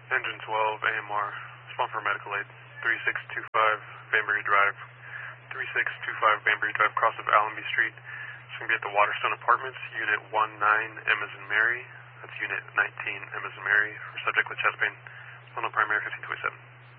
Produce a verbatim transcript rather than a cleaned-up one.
Engine twelve, A M R, spawn for medical aid, three six two five Banbury Drive, three six two five Banbury Drive, cross of Allenby Street. It's going to be at the Waterstone Apartments, Unit one nine, M as in Mary. That's Unit nineteen, M as in Mary, for subject with chest pain. On primary fifteen twenty-seven.